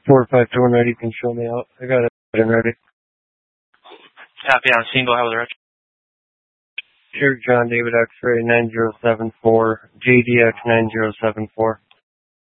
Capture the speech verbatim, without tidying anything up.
four five two one ready, you can show me out. I got it and ready. Copy on single, how was the rest? Sure, John David X-ray nine zero seven four, J D X nine zero seven four.